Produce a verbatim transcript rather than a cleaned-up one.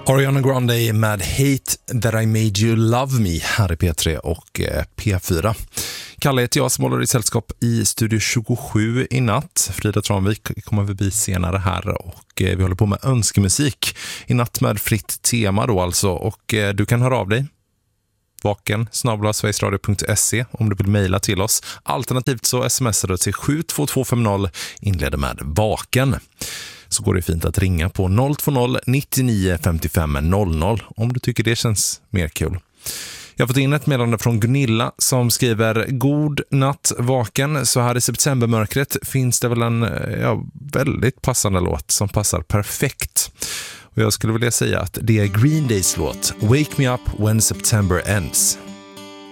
Ariana Grande med Hate That I Made You Love Me här i P tre och P fyra. Kalle heter jag som håller i sällskap i Studio tjugosju i natt. Frida Tranvik kommer förbi senare här och vi håller på med önskemusik i natt med fritt tema då alltså. Och du kan höra av dig vaken snabel-a sverigesradio punkt se om du vill mejla till oss. Alternativt så smsar du till sju två två fem noll, inleder med vaken. Så går det fint att ringa på noll två noll nittionio femtiofem noll noll om du tycker det känns mer kul. Jag har fått in ett meddelande från Gunilla som skriver: God natt vaken, så här i septembermörkret finns det väl en ja, väldigt passande låt som passar perfekt. Och jag skulle vilja säga att det är Green Days låt Wake Me Up When September Ends.